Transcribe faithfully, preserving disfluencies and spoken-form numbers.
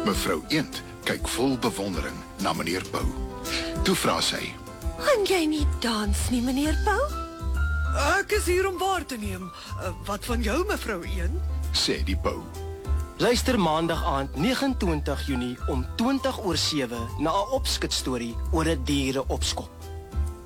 Mevrou Eend kyk vol bewondering na meneer Pau. Toe vra sy: Gaan jy nie dans nie, meneer Pau? Ek is hier om waar te neem. Uh, wat van jou, mevrou Een? Sê die Pau. Luister maandag aand negenentwintig Junie om twintig oor sewe na 'n opskitstorie oor 'n diere opskop.